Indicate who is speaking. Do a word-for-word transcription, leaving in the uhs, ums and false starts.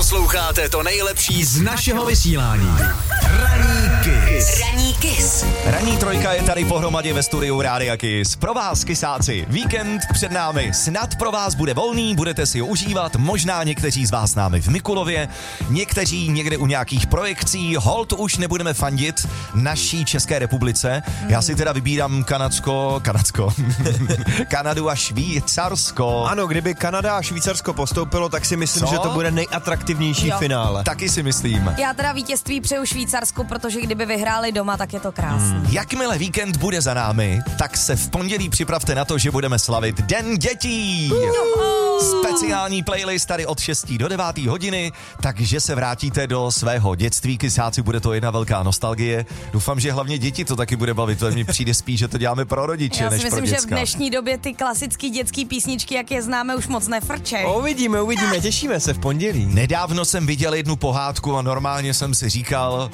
Speaker 1: Posloucháte to nejlepší z našeho vysílání. Ranní Kiss.
Speaker 2: Ranní Kiss.
Speaker 3: Ranní trojka je tady pohromadě ve studiu Rádia Kiss. Pro vás, kysáci, víkend před námi. Snad pro vás bude volný, budete si ho užívat. Možná někteří z vás s námi v Mikulově, někteří někde u nějakých projekcí. Holt už nebudeme fandit naší České republice. Já si teda vybírám Kanadsko, Kanadsko, Kanadu a Švýcarsko.
Speaker 4: Ano, kdyby Kanada a Švýcarsko postoupilo, tak si myslím,
Speaker 3: Co?
Speaker 4: že to bude nejatraktivnější
Speaker 2: Jo.
Speaker 4: finále.
Speaker 3: Taky si myslím.
Speaker 2: Já teda vítězství přeju Švýcarsku, protože kdyby vyhráli doma, tak je to krásný. Hmm.
Speaker 3: Jakmile víkend bude za námi, tak se v pondělí připravte na to, že budeme slavit Den dětí. Speciální playlist tady od šesti do deváté hodiny, takže se vrátíte do svého dětství, kysáci, bude to jedna velká nostalgie. Doufám, že hlavně děti to taky bude bavit, to mi přijde spíš, že to děláme pro rodiče,
Speaker 2: Já si
Speaker 3: než
Speaker 2: myslím,
Speaker 3: pro
Speaker 2: že v
Speaker 3: děcka.
Speaker 2: dnešní době ty klasické dětské písničky, jak je známe, už moc nefrčej.
Speaker 4: Uvidíme, uvidíme, těšíme se v pondělí.
Speaker 3: Nedávno jsem viděl jednu pohádku a normálně jsem si říkal,